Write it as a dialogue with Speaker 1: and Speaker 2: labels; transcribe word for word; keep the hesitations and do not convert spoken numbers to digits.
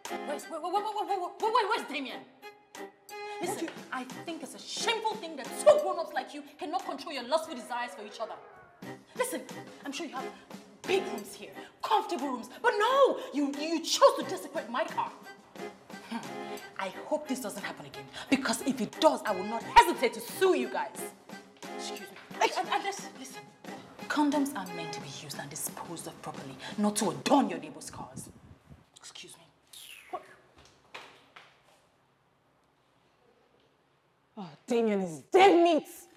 Speaker 1: Where's, wait, wait, wait, wait, wait, wait, wait, where's Damien? Listen, you... I think it's a shameful thing that two grown-ups like you cannot control your lustful desires for each other. Listen, I'm sure you have big rooms here, comfortable rooms, but no, you, you chose to desecrate my car. Hmm. I hope this doesn't happen again, because if it does, I will not hesitate to sue you guys. Excuse me. And, and, and listen, listen, condoms are meant to be used and disposed of properly, not to adorn your neighbor's cars. Excuse me. What?
Speaker 2: Oh, Damien is dead meat!